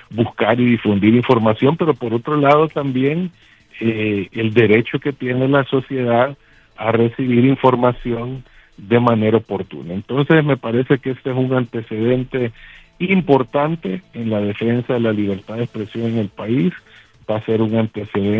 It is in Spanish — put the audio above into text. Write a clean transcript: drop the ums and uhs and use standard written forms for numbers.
buscar y difundir información, pero por otro lado también el derecho que tiene la sociedad a recibir información de manera oportuna. Entonces me parece que este es un antecedente importante en la defensa de la libertad de expresión en el país, va a ser un antecedente